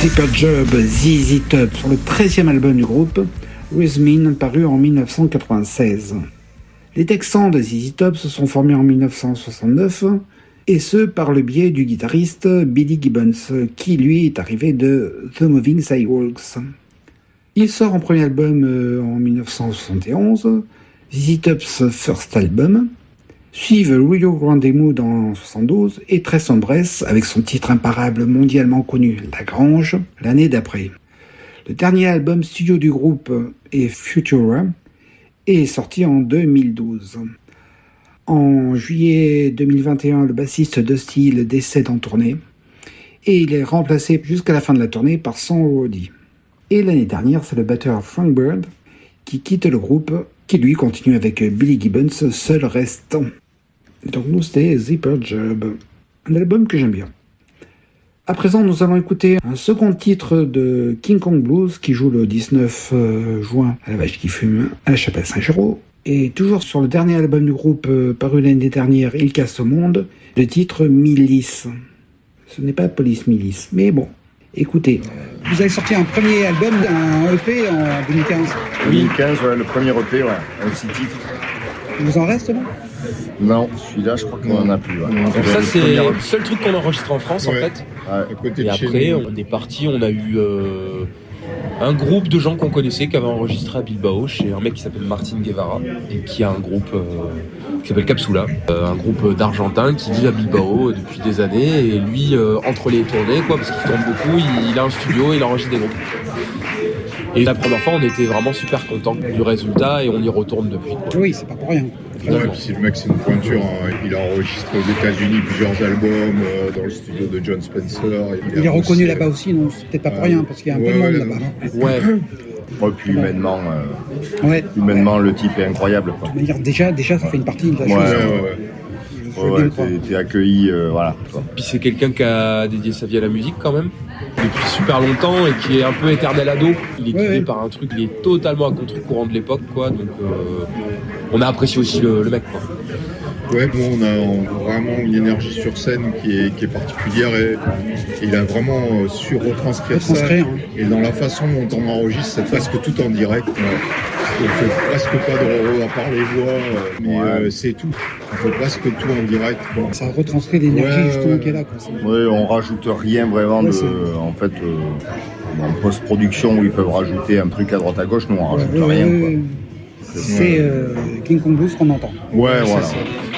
Zipper Job, ZZ Top, sur le 13e album du groupe, Rhythmin, paru en 1996. Les Texans de ZZ Top se sont formés en 1969, et ce par le biais du guitariste Billy Gibbons, qui lui est arrivé de The Moving Sidewalks. Il sort en premier album en 1971, ZZ Top's first album, suivent Rio Grande Mood en 72 et Tres Hombres avec son titre imparable mondialement connu La Grange l'année d'après. Le dernier album studio du groupe est Futura et est sorti en 2012. En juillet 2021, le bassiste Dusty Hill décède en tournée et il est remplacé jusqu'à la fin de la tournée par Son Roddy. Et l'année dernière, c'est le batteur Frank Bird qui quitte le groupe, qui lui continue avec Billy Gibbons, seul restant. Donc nous, c'était Zipper Job, un album que j'aime bien. À présent, nous allons écouter un second titre de King Kong Blues qui joue le 19 juin à la Vache qui fume à la Chapelle Saint-Géraud. Et toujours sur le dernier album du groupe paru l'année dernière, Il casse au monde, le titre Milice. Ce n'est pas Police Milice, mais bon, écoutez. Vous avez sorti un premier album, un EP en 2015. 2015, ouais, le premier EP, ouais, un 6 titres. Il vous en reste là ? Non, celui-là, je crois qu'on en a plus. Ouais. Donc ça, c'est le seul truc qu'on a enregistré en France, ouais. en fait. Côté et de après, nous. on est parti, on a eu un groupe de gens qu'on connaissait qui avaient enregistré à Bilbao chez un mec qui s'appelle Martin Guevara et qui a un groupe qui s'appelle Capsula, un groupe d'Argentins qui vit à Bilbao depuis des années. Et lui, entre les tournées, quoi, parce qu'il tourne beaucoup, il a un studio, il enregistre des groupes. Et la première fois, on était vraiment super contents du résultat et on y retourne depuis, quoi. Oui, c'est pas pour rien. Ouais, puis le mec, c'est une pointure. Hein. Il a enregistré aux États-Unis plusieurs albums dans le studio de John Spencer. Il est reconnu là-bas aussi, non ? C'est peut-être pas pour rien, parce qu'il y a un peu de monde là-bas. Ouais. Ouais, puis humainement, le type est incroyable, quoi. Déjà, ça fait une partie de la chose. Ouais, t'es accueilli, voilà. Puis c'est quelqu'un qui a dédié sa vie à la musique quand même, depuis super longtemps et qui est un peu éternel ado. Il est guidé par un truc, il est totalement à contre-courant de l'époque, quoi. Donc on a apprécié aussi le mec, quoi. Ouais, nous on a vraiment une énergie sur scène qui est particulière et il a vraiment su retranscrire ça. Et dans la façon dont on enregistre, c'est presque tout en direct. On fait presque pas de roro à part les voix, mais c'est tout. On fait presque tout en direct. Bon. Ça retranscrit l'énergie justement qui est là. Oui, on rajoute rien vraiment en fait, en post-production où ils peuvent rajouter un truc à droite à gauche, nous on rajoute rien. Quoi. C'est King Kong Blues qu'on entend. Ouais, voilà.